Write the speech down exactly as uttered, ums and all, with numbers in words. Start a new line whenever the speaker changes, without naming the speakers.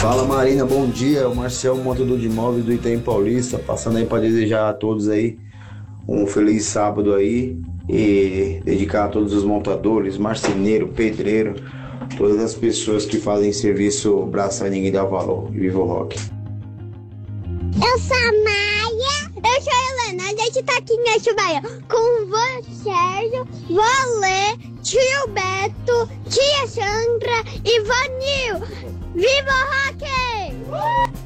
Fala Marina, bom dia. O Marcel, montador de imóveis do Itaim Paulista, passando aí para desejar a todos aí um feliz sábado aí e dedicar a todos os montadores, marceneiro, pedreiro, todas as pessoas que fazem serviço braço a ninguém dá valor. Viva o rock!
Eu sou a Maia, eu sou a Helena, a gente tá aqui em Atibaia com o vô Sérgio, vô Lê, tio Beto, tia Sandra e vô Nil. Viva o rock!